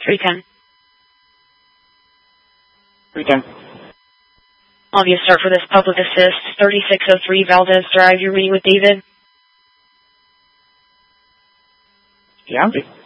310. 310. I'll be a start for this public assist, 3603 Valdez Drive. You're meeting with David? Yeah.